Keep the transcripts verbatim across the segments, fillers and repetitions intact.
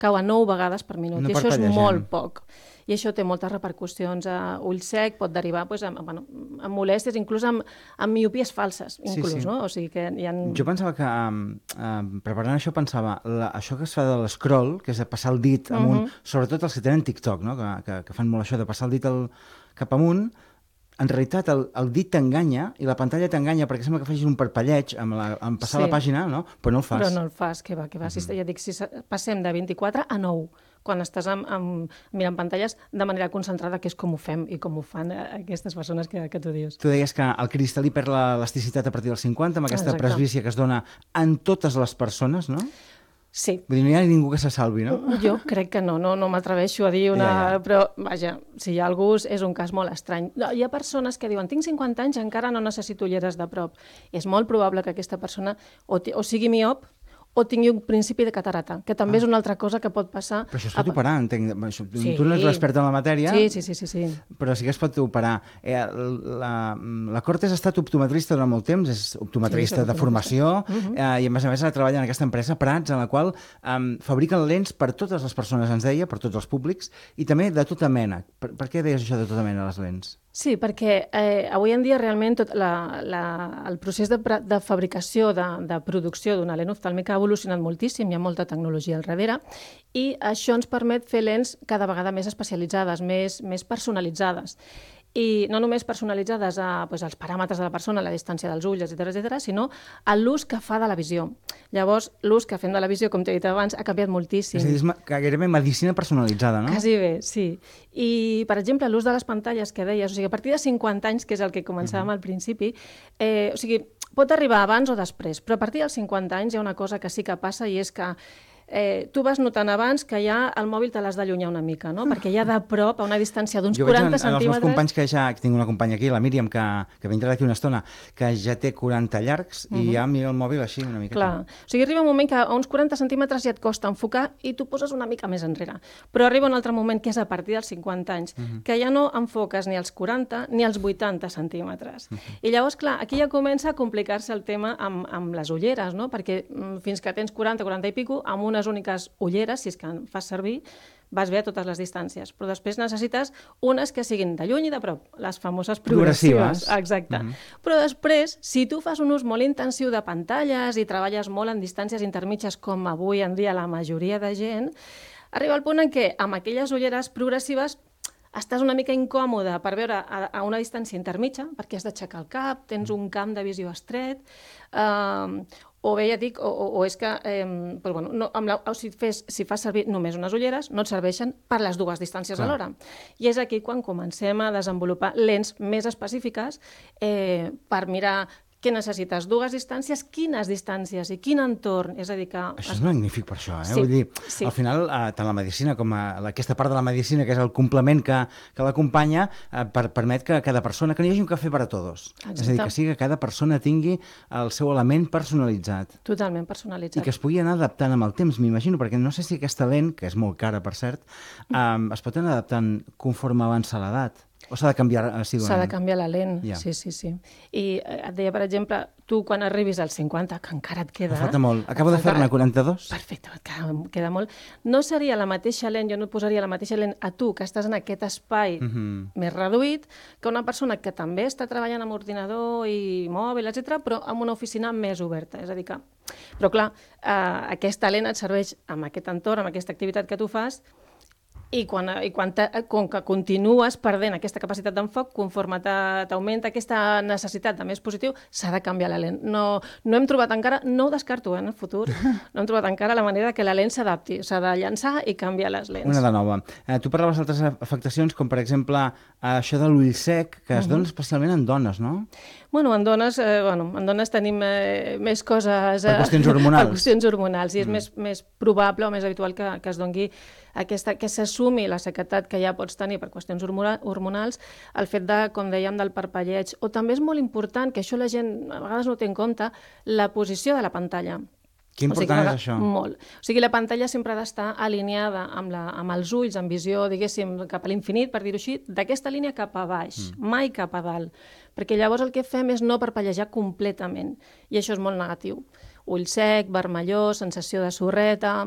cau a nou vegades per minut, No i això és parpellegem. molt poc. I això té moltes repercussions a ull sec, pot derivar pues, amb, bueno, amb molèsties, inclús amb, amb miopies falses, inclús, Sí, sí. no? O sigui que hi ha... Jo pensava que, um, um, preparant això, pensava, la, això que es fa de l'escroll, que és de passar el dit amunt, uh -huh. sobretot els que tenen TikTok, no? que, que, que fan molt això de passar el dit al, cap amunt, en realitat el, el dit t'enganya i la pantalla t'enganya perquè sembla que facis un parpelleig amb, la, amb passar Sí. la pàgina, no? Però no el fas. Però no el fas, que va, que va. Si, ja dic, si passem de vint-i-quatre a nou, quan estàs amb, amb, mirant pantalles de manera concentrada, que és com ho fem i com ho fan aquestes persones que, que tu dius. Tu deies que el cristal·lí perd l'elasticitat a partir dels cinquanta, amb aquesta Exacte. presbícia que es dona en totes les persones, no? Sí. Vull dir, no hi ha ningú que se salvi, no? Jo crec que no, no, no m'atreveixo a dir una... Ja, ja. Però, vaja, si hi ha algú, és un cas molt estrany. Hi ha persones que diuen, tinc cinquanta anys, encara no necessito ulleres de prop. És molt probable que aquesta persona o, o sigui miop o tingui un principi de catarata, que també ah. és una altra cosa que pot passar... Però això es pot a... operar, entenc. Sí. Tu no ets l'expert en la matèria, sí, sí, sí, sí, sí. però sí que es pot operar. Eh, la, la Cortes ha estat optometrista durant molt temps, és optometrista sí, de formació, uh -huh. eh, i a més a més ha treballat en aquesta empresa, Prats, en la qual eh, fabriquen lents per totes les persones, ens deia, per tots els públics, i també de tota mena. Per, per què deies això de tota mena, les lents? Sí, perquè eh, avui en dia realment tot la, la, el procés de, de fabricació, de, de producció d'una lent oftàlmica ha evolucionat moltíssim, hi ha molta tecnologia al darrere, i això ens permet fer lents cada vegada més especialitzades, més, més personalitzades. I no només personalitzades a, doncs, als paràmetres de la persona, la distància dels ulls, etcètera, etcètera, sinó a l'ús que fa de la visió. Llavors, l'ús que fem de la visió, com t'he dit abans, ha canviat moltíssim. És a dir, és gairebé medicina personalitzada, no? Quasi bé, sí. I, per exemple, l'ús de les pantalles que deies, o sigui, a partir de cinquanta anys, que és el que començàvem uh-huh. al principi, eh, o sigui, pot arribar abans o després, però a partir dels cinquanta anys hi ha una cosa que sí que passa i és que Eh, tu vas notant abans que ja el mòbil te l'has d'allunyar una mica, no? Perquè ja de prop, a una distància d'uns quaranta centímetres... Jo veig en, en els meus companys que ja... Tinc una companya aquí, la Míriam, que, que vindrà d'aquí una estona, que ja té quaranta llargs uh -huh. i ja mira el mòbil així una mica. Clar. O sigui, arriba un moment que a uns quaranta centímetres ja et costa enfocar i tu poses una mica més enrere. Però arriba un altre moment, que és a partir dels cinquanta anys, uh -huh. que ja no enfoques ni als quaranta ni als vuitanta centímetres. Uh -huh. I llavors, clar, aquí ja comença a complicar-se el tema amb, amb les ulleres, no? Perquè mm, fins que tens quaranta, quaranta i pico, amb unes úniques ulleres, si és que en fas servir, vas bé a totes les distàncies. Però després necessites unes que siguin de lluny i de prop, les famoses progressives. progressives. Exacte. Uh -huh. Però després, si tu fas un ús molt intensiu de pantalles i treballes molt en distàncies intermitges, com avui en dia la majoria de gent, arriba el punt en què amb aquelles ulleres progressives estàs una mica incòmode per veure a, a una distància intermitja, perquè has d'aixecar el cap, tens un camp de visió estret, eh, o bé ja dic, o, o, o és que eh, doncs, bueno, no, amb la, o si, fes, si fas servir només unes ulleres, no et serveixen per les dues distàncies Clar. alhora. I és aquí quan comencem a desenvolupar lents més específiques eh, per mirar què necessites, dues distàncies, quines distàncies i quin entorn, és a dir que... Això és magnífic per això, eh? Sí, Vull dir, sí. al final, eh, tant la medicina com a, aquesta part de la medicina, que és el complement que, que l'acompanya, eh, per, permet que cada persona, que no hi hagi un cafè per a tots. Exacte. És a dir, que sigui que cada persona tingui el seu element personalitzat. Totalment personalitzat. I que es pugui anar adaptant amb el temps, m'imagino, perquè no sé si aquesta lent, que és molt cara, per cert, eh, es pot anar adaptant conforme avança l'edat. O s'ha de canviar? S'ha de canviar la lent, yeah. sí, sí, sí. I et deia, per exemple, tu quan arribis als cinquanta, que encara et queda... Em falta molt. Acabo de fer-ne quaranta-dos. Perfecte, et queda, queda molt. No seria la mateixa lent, jo no et posaria la mateixa lent a tu, que estàs en aquest espai uh -huh. més reduït, que una persona que també està treballant amb ordinador i mòbil, etcètera, però amb una oficina més oberta. És a dir que... Però clar, eh, aquesta lent et serveix amb aquest entorn, amb aquesta activitat que tu fas, i quan, i quan te, com que continues perdent aquesta capacitat d'enfoc, conforme t'augmenta aquesta necessitat de més positiu, s'ha de canviar la lent. No, no hem trobat encara, no ho descarto eh, en el futur, no hem trobat encara la manera que la lent s'adapti. S'ha de llançar i canviar les lents. Una de nova. Eh, tu parlaves d'altres afectacions, com per exemple eh, això de l'ull sec, que es dona uh -huh. especialment en dones, no? Bueno, en dones, eh, bueno, en dones tenim eh, més coses... Eh, per qüestions hormonals. Per qüestions hormonals, i és mm. més, més probable o més habitual que, que es doni aquesta, que s'assumi la sequedat que ja pots tenir per qüestions hormonals, el fet de, com dèiem, del parpelleig, o també és molt important, que això la gent a vegades no té en compte, la posició de la pantalla. Que important o sigui, és això? Molt. O sigui, la pantalla sempre ha d'estar alineada amb, la, amb els ulls, amb visió, diguéssim, cap a l'infinit, per dir-ho així, d'aquesta línia cap a baix, mm. mai cap a dalt, perquè llavors el que fem és no parpellejar completament, i això és molt negatiu. Ull sec, vermellós, sensació de sorreta...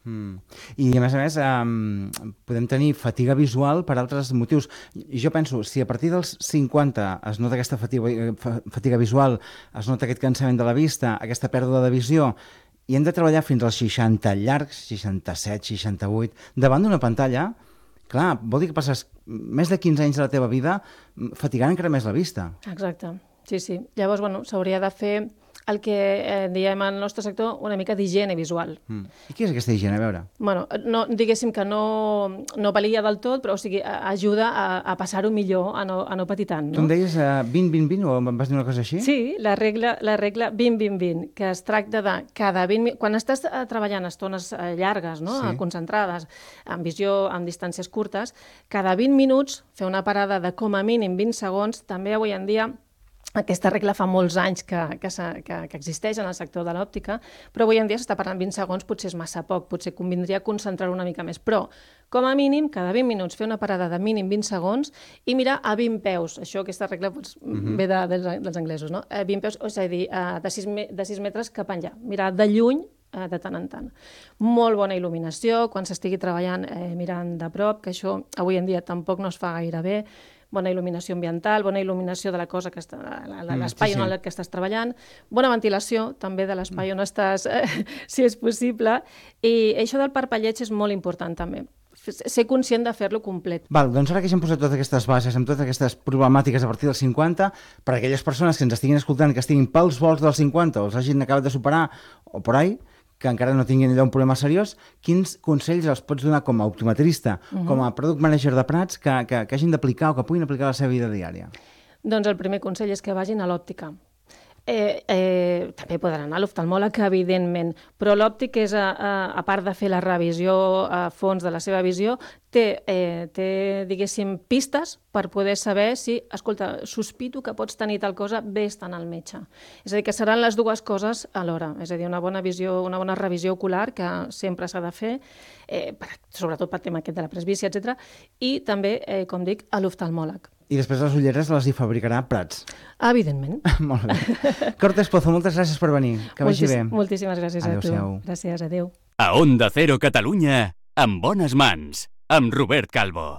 Mm. I a més a més um, podem tenir fatiga visual per altres motius. I jo penso, si a partir dels cinquanta es nota aquesta fatiga, fatiga visual, es nota aquest cansament de la vista, aquesta pèrdua de visió, i hem de treballar fins als seixanta llargs, seixanta-set, seixanta-vuit, davant d'una pantalla, clar, vol dir que passes més de quinze anys de la teva vida fatigant encara més la vista. Exacte, sí, sí. Llavors, bueno, s'hauria de fer el que eh, diem en el nostre sector una mica d'higiene visual. Mm. I què és aquesta higiene? A veure. Bueno, no, diguéssim que no, no valia del tot, però o sigui, ajuda a, a passar-ho millor, a no, a no patir tant. No? Tu em deies uh, vint vint vint, o em vas dir una cosa així? Sí, la regla, la regla vint vint vint, que es tracta de cada vint... Quan estàs treballant estones llargues, no? Sí. Concentrades, amb visió, amb distàncies curtes, cada vint minuts fer una parada de com a mínim vint segons, també avui en dia. Aquesta regla fa molts anys que, que, que, que existeix en el sector de l'òptica, però avui en dia s'està parlant vint segons, potser és massa poc, potser convindria concentrar-ho una mica més. Però, com a mínim, cada vint minuts fer una parada de mínim vint segons i mirar a vint peus. Això, aquesta regla doncs, mm-hmm. ve de, dels, dels anglesos, no? A vint peus, és a dir, de sis, de sis metres cap enllà. Mirar de lluny, de tant en tant. Molt bona il·luminació, quan s'estigui treballant eh, mirant de prop, que això avui en dia tampoc no es fa gaire bé. Bona il·luminació ambiental, bona il·luminació de la cosa que està, l'espai mm, sí, sí. en el que estàs treballant, bona ventilació també de l'espai on estàs, eh, si és possible, i això del parpelleig és molt important també. Ser conscient de fer-lo complet. Val, doncs ara que ja hem posat totes aquestes bases, amb totes aquestes problemàtiques a partir dels cinquanta, per a aquelles persones que ens estiguin escoltant, que estiguin pels volts dels cinquanta, o els hagin acabat de superar, o por ahí, que encara no tinguin allò un problema seriós, quins consells els pots donar com a optometrista, uh-huh. com a product manager de Prats, que, que, que hagin d'aplicar o que puguin aplicar a la seva vida diària? Doncs el primer consell és que vagin a l'òptica. Eh, eh, també poden anar a l'oftalmòleg, evidentment, però l'òptic és, a, a, a part de fer la revisió a fons de la seva visió, té, eh, té, diguéssim, pistes per poder saber si, escolta, sospito que pots tenir tal cosa, vés-te'n al metge. És a dir, que seran les dues coses alhora, és a dir, una bona visió, una bona revisió ocular, que sempre s'ha de fer, eh, per, sobretot per tema aquest de la presbícia, etcètera, i també, eh, com dic, a l'oftalmòleg. I després les ulleres les hi fabricarà Prats. Evidentment. Molt bé. Cortés Pozo, moltes gràcies per venir. Que vagi bé. Moltíssimes gràcies a tu. Gràcies, adéu. A Onda Cero Catalunya, en bones mans, amb Robert Calvo.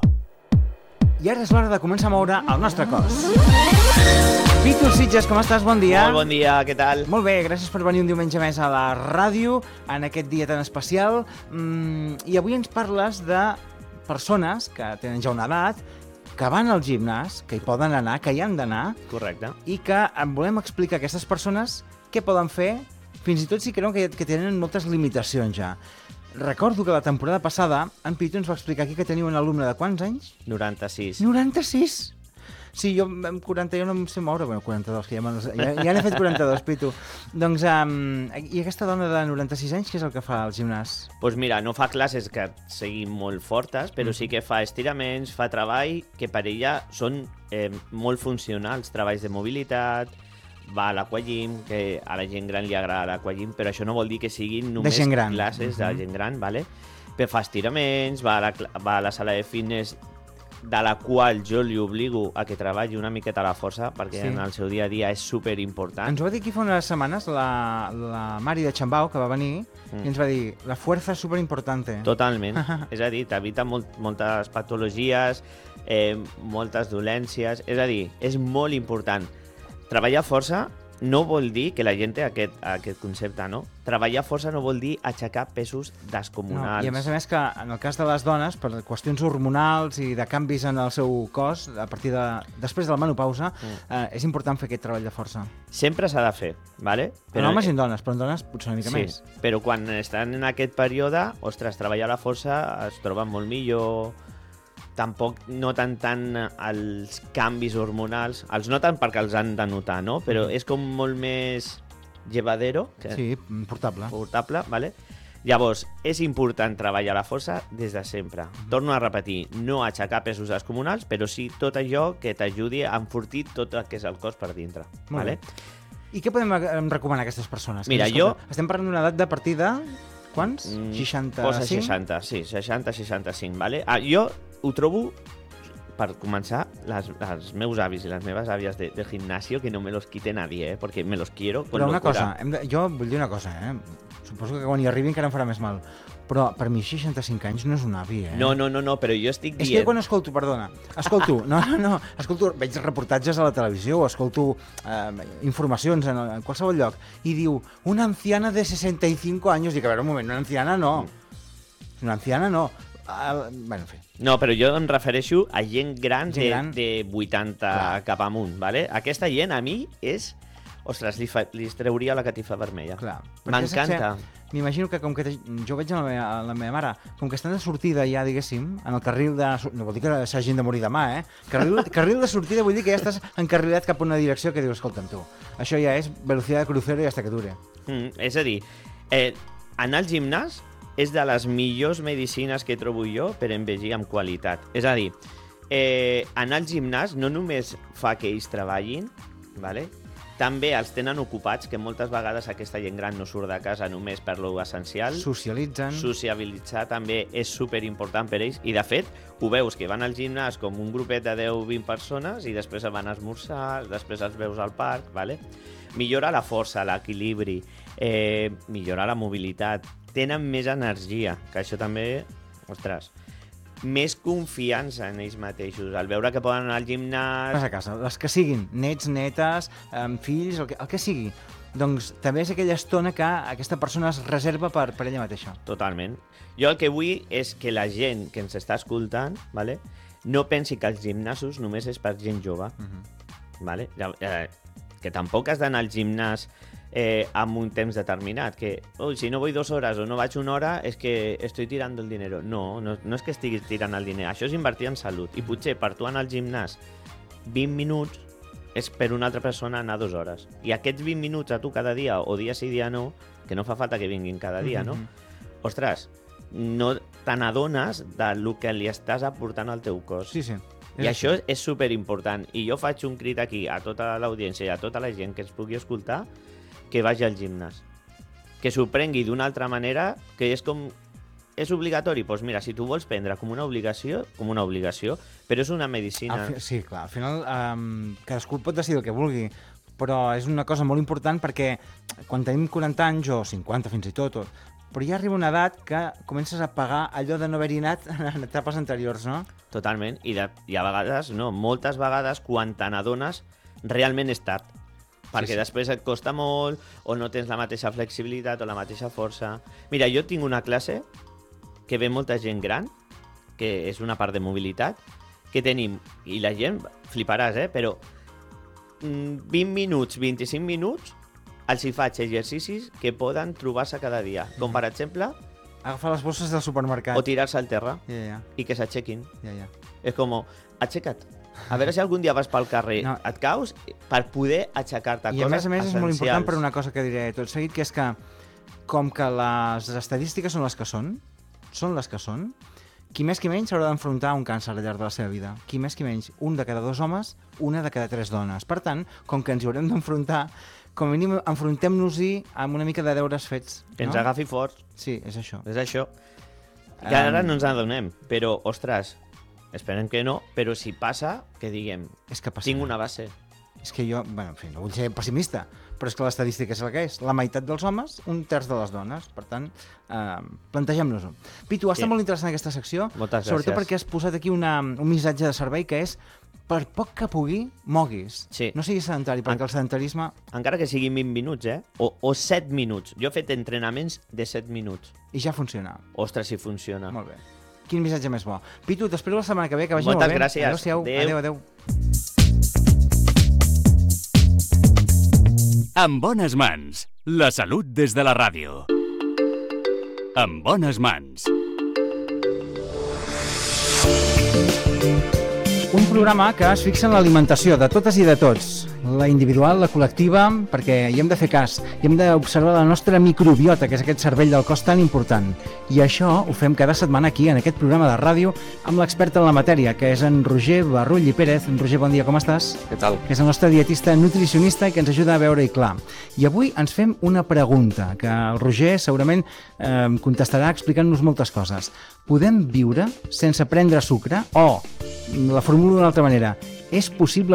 I ara és l'hora de començar a moure el nostre cos. Pitu Sitges, com estàs? Bon dia. Molt bon dia, què tal? Molt bé, gràcies per venir un diumenge més a la ràdio, en aquest dia tan especial. Mm, I avui ens parles de persones que tenen ja una edat, que van al gimnàs, que hi poden anar, que hi han d'anar. Correcte. I que en volem explicar a aquestes persones què poden fer, fins i tot si creuen que, que tenen moltes limitacions ja. Recordo que la temporada passada en Pitu ens va explicar aquí que teniu un alumne de quants anys? noranta-sis. noranta-sis? Sí, jo amb quaranta jo no em sé moure, bueno, quaranta-dos, que ja, ja, ja n'he fet quaranta-dos, Pitu. Doncs, um, i aquesta dona de noranta-sis anys, què és el que fa al gimnàs? Doncs pues mira, no fa classes que siguin molt fortes, però mm. sí que fa estiraments, fa treball que per ella són eh, molt funcionals, treballs de mobilitat, va a l'aquagym, que a la gent gran li agrada l'aquagym, però això no vol dir que siguin només classes de gent gran, ¿vale? Però fa estiraments, va a, la, va a la sala de fitness, de la qual jo li obligo a que treballi una miqueta a la força, perquè sí. en el seu dia a dia és superimportant. Ens ho va dir aquí fa unes setmanes la, la Mari de Xambau, que va venir, mm. i ens va dir, la fuerza és superimportante. Totalment. És a dir, t'evita molt, moltes patologies, eh, moltes dolències, és a dir, és molt important. Treballar força no vol dir que la gent té aquest, aquest concepte, no? Treballar força no vol dir aixecar pesos descomunals. No, i a més a més que en el cas de les dones, per qüestions hormonals i de canvis en el seu cos, a partir de, després de la menopausa, mm. eh, és important fer aquest treball de força. Sempre s'ha de fer, ¿vale? Però en homes i en dones, però en dones potser una mica sí, més. Però quan estan en aquest període, ostres, treballar la força es troba molt millor. Tampoc noten tant els canvis hormonals, els noten perquè els han de notar, no? Però és com molt més llevadero. Que sí, portable. Portable, vale? Llavors, és important treballar la força des de sempre. Torno a repetir, no aixecar pesos descomunals, però sí tot allò que t'ajudi a enfortir tot el que és el cos per dintre. Molt vale? bé. I què podem recomanar a aquestes persones? Mira, jo... Estem parlant d'una edat de partida... Quants? seixanta-cinc? Posa seixanta, sí, seixanta seixanta-cinc, vale? Ah, jo ho trobo, per començar, les, els meus avis i les meves àvies de, de gimnasio, que no me los quite nadie, eh? Porque me los quiero con Però una locura. cosa, hem de, jo vull dir una cosa, eh? Suposo que quan hi arribi encara em farà més mal. Però per mi seixanta-cinc anys no és un avi, eh? No, no, no, no, però jo estic dient... És que quan escolto, perdona, escolto, no, no, no, escolto, veig reportatges a la televisió, o escolto eh, informacions en, en qualsevol lloc, i diu, una anciana de sesenta y cinco años, dic, a veure, un moment, una anciana no, una anciana no. Uh, bueno, en fi. No, però jo em refereixo a gent gran, gent de, gran. de vuitanta Clar. Cap amunt, ¿vale? Aquesta gent a mi és... Ostres, li, fa, li trauria la catifa vermella. Clar. M'encanta. M'imagino que com que jo veig a la, meva, a la meva mare, com que estan de sortida ja, diguéssim, en el carril de... No vol dir que s'hagin de morir demà, eh? Carril, carril de sortida vull dir que ja estàs encarrilat cap a una direcció que dius, escolta'm tu, això ja és velocitat de crucero i hasta que dure. Mm, és a dir, eh, anar al gimnàs és de les millors medicines que trobo jo per envellir amb qualitat. És a dir, eh, anar al gimnàs no només fa que ells treballin, ¿vale? També els tenen ocupats, que moltes vegades aquesta gent gran no surt de casa només per lo essencial. Socialitzen. Sociabilitzar també és superimportant per ells. I, de fet, ho veus, que van al gimnàs com un grupet de deu o vint persones i després van a esmorzar, després els veus al parc, ¿vale? Millora la força, l'equilibri, eh, millora la mobilitat, tenen més energia, que això també, ostres... més confiança en ells mateixos, al veure que poden anar al gimnàs... Vas a casa, les que siguin, nets, netes, amb fills, el que, el que sigui. Doncs també és aquella estona que aquesta persona es reserva per, per ella mateixa. Totalment. Jo el que vull és que la gent que ens està escoltant, ¿vale? No pensi que els gimnasos només és per gent jove. Uh-huh. ¿Vale? Eh, que tampoc has d'anar al gimnàs eh, amb un temps determinat, que oh, si no voy dos hores o no vaig una hora és que estoy tirando el dinero. No, no, no és que estiguis tirant el diner, això és invertir en salut. I potser per tu anar al gimnàs vint minuts és per una altra persona anar dues hores. I aquests vint minuts a tu cada dia, o dia sí, dia no, que no fa falta que vinguin cada dia, no? Mm-hmm. Ostres, no te n'adones del que li estàs aportant al teu cos. Sí, sí. I això és superimportant. I jo faig un crit aquí a tota l'audiència i a tota la gent que ens pugui escoltar que vagi al gimnàs. Que s'ho prengui d'una altra manera, que és com... És obligatori? Doncs mira, si tu vols prendre com una obligació, com una obligació, però és una medicina. Fi... Sí, clar, al final um, cadascú pot decidir el que vulgui, però és una cosa molt important perquè quan tenim quaranta anys, o cinquanta fins i tot, o... però ja arriba una edat que comences a pagar allò de no haver-hi anat en etapes anteriors, no? Totalment, i, de, i a vegades, no, moltes vegades, quan te n'adones, realment és tard. Perquè sí, sí. Després et costa molt, o no tens la mateixa flexibilitat o la mateixa força. Mira, jo tinc una classe que ve molta gent gran, que és una part de mobilitat, que tenim, i la gent, fliparàs, eh? Però vint minuts, vint-i-cinc minuts, els hi faig exercicis que poden trobar-se cada dia. Com, per exemple... Agafar les bosses del supermercat. O tirar-se al terra ja, ja. i que s'aixequin. Ja, ja. És com, aixeca't. A veure si algun dia vas pel carrer, no. et caus, per poder aixecar-te. I a més a més és molt important per una cosa que diré tot seguit, que és que com que les estadístiques són les que són, són les que són, qui més qui menys s'haurà d'enfrontar a un càncer al llarg de la seva vida. Qui més qui menys, un de cada dos homes, una de cada tres dones. Per tant, com que ens hi haurem d'enfrontar, com a mínim enfrontem-nos-hi amb una mica de deures fets. Que no? ens agafi forts. Sí, és això. És això. Que ara um... no ens adonem, però, ostres, esperem que no, però si passa, que diguem, és que tinc una base. És que jo, bueno, en fi, no vull ser pessimista, però és que l'estadística és el que és. La meitat dels homes, un terç de les dones. Per tant, eh, plantegem-nos-ho. Pitu, ha estat sí. molt interessant aquesta secció. Moltes gràcies. Sobretot perquè has posat aquí una, un missatge de servei que és per poc que pugui, moguis. Sí. No siguis sedentari, perquè en... el sedentarisme... Encara que siguin vint minuts, eh? O, o set minuts. Jo he fet entrenaments de set minuts. I ja funciona. Ostres, si funciona. Molt bé. Quin missatge més bo. Pitu, t'espero la setmana que ve, que vagi Moltes molt bé. Gràcies. Adéu-siau. Adéu, adéu. adéu. En bones mans, la salut des de la ràdio. En bones mans. Un programa que es fixa en l'alimentació de totes i de tots, la individual, la col·lectiva, perquè hi hem de fer cas, hi hem d'observar la nostra microbiota, que és aquest cervell del cos tan important. I això ho fem cada setmana aquí, en aquest programa de ràdio, amb l'expert en la matèria, que és en Roger Barrull i Pérez. Roger, bon dia, com estàs? Què tal? Que és el nostre dietista nutricionista i que ens ajuda a veure-hi clar. I avui ens fem una pregunta, que el Roger segurament eh, contestarà explicant-nos moltes coses. Podem viure sense prendre sucre? O, la formulo d'una altra manera, és possible